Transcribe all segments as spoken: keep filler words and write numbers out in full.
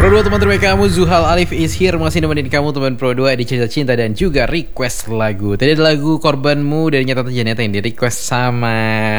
Pro dua teman terbaik kamu, Zuhal Alif is here, masih nemenin kamu teman Pro dua di cerita cinta dan juga request lagu. Tadi ada lagu Korbanmu dari Nyata Janeta yang di request sama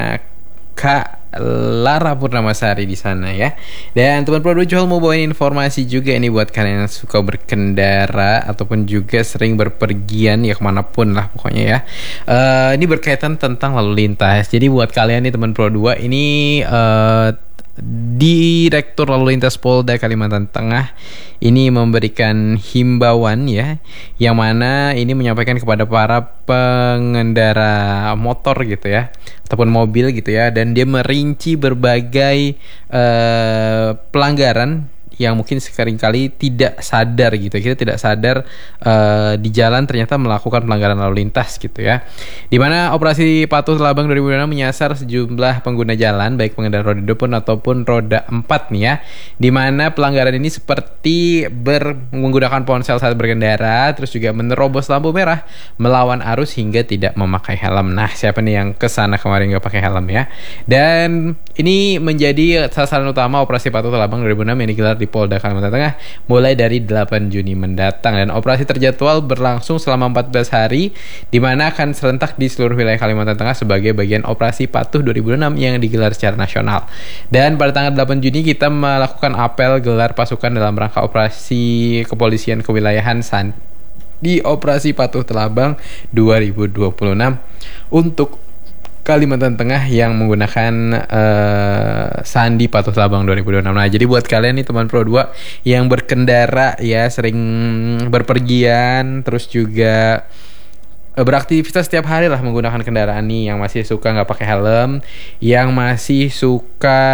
Kak Lara Purnamasari di sana ya. Dan teman Pro dua Zuhal mau bawain informasi juga ini buat kalian yang suka berkendara ataupun juga sering berpergian ya kemanapun lah pokoknya ya. Uh, ini berkaitan tentang lalu lintas. Jadi buat kalian nih teman Pro dua ini uh, Direktur Lalu Lintas Polda Kalimantan Tengah ini memberikan himbauan ya, yang mana ini menyampaikan kepada para pengendara motor gitu ya, ataupun mobil gitu ya, dan dia merinci berbagai uh, pelanggaran yang mungkin seringkali tidak sadar gitu. Kita tidak sadar uh, di jalan ternyata melakukan pelanggaran lalu lintas gitu ya. Dimana operasi Patuh Telabang dua ribu enam menyasar sejumlah pengguna jalan baik pengendara roda dua ataupun roda empat nih ya. Dimana pelanggaran ini seperti ber menggunakan ponsel saat berkendara, terus juga menerobos lampu merah, melawan arus hingga tidak memakai helm. Nah, siapa nih yang kesana kemarin nggak pakai helm ya? Dan ini menjadi sasaran utama operasi Patuh Telabang dua ribu enam yang digelar di Polda Kalimantan Tengah mulai dari delapan Juni mendatang, dan operasi terjadwal berlangsung selama empat belas hari di mana akan serentak di seluruh wilayah Kalimantan Tengah sebagai bagian operasi Patuh dua ribu enam yang digelar secara nasional. Dan pada tanggal delapan Juni kita melakukan apel gelar pasukan dalam rangka operasi kepolisian kewilayahan San di operasi Patuh Telabang dua ribu dua puluh enam untuk Kalimantan Tengah yang menggunakan uh, Sandi Patuh Telabang dua ribu dua puluh enam. Nah, jadi buat kalian nih teman Pro dua yang berkendara ya, sering berpergian, terus juga uh, beraktivitas setiap hari lah menggunakan kendaraan nih, yang masih suka nggak pakai helm, yang masih suka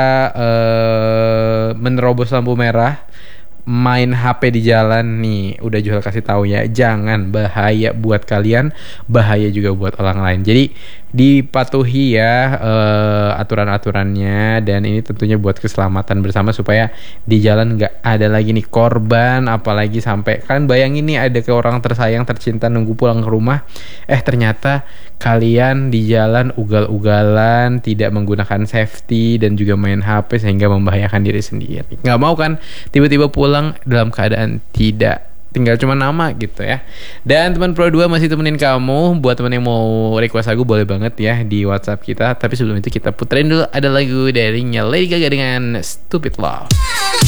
uh, menerobos lampu merah, main H P di jalan nih, udah Jual kasih tahu ya, jangan, bahaya buat kalian, bahaya juga buat orang lain. Jadi dipatuhi ya uh, aturan-aturannya, dan ini tentunya buat keselamatan bersama supaya di jalan nggak ada lagi nih korban, apalagi sampai kan bayangin nih ada ke orang tersayang tercinta nunggu pulang ke rumah, eh ternyata kalian di jalan ugal-ugalan, tidak menggunakan safety dan juga main H P sehingga membahayakan diri sendiri. Nggak mau kan tiba-tiba pulang dalam keadaan tidak, tinggal cuma nama gitu ya. Dan teman Pro dua masih temenin kamu. Buat teman yang mau request lagu boleh banget ya di WhatsApp kita. Tapi sebelum itu kita puterin dulu ada lagu dari Lady Gaga dengan Stupid Love.